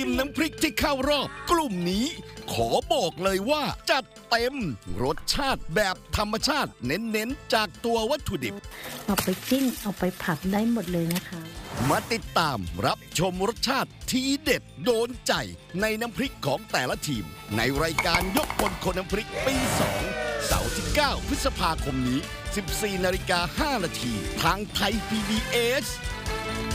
ทีมน้ำพริกที่เข้ารอบกลุ่มนี้ขอบอกเลยว่าจัดเต็มรสชาติแบบธรรมชาติเน้นๆจากตัววัตถุดิบเอาไปจิ้มเอาไปผัดได้หมดเลยนะคะมาติดตามรับชมรสชาติทีเด็ดโดนใจในน้ำพริกของแต่ละทีมในรายการยกพลคนน้ำพริกปี 2 เสาร์ที่ 9 พฤษภาคมนี้ 14:05 น.ทางไทย PBS